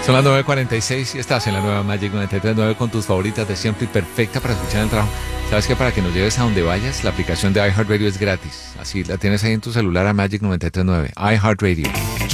Son las 9:46 y estás en la nueva Magic 93.9 con tus favoritas de siempre y perfecta para escuchar en el trabajo. ¿Sabes que para que nos lleves a donde vayas, la aplicación de iHeartRadio es gratis? Así la tienes ahí en tu celular a Magic 93.9. iHeartRadio.